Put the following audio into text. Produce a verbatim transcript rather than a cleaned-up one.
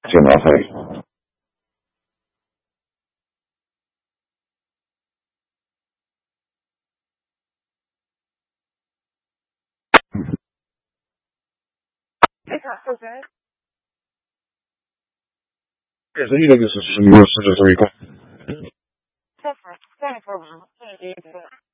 电脑费。Yes, I need to get some more such as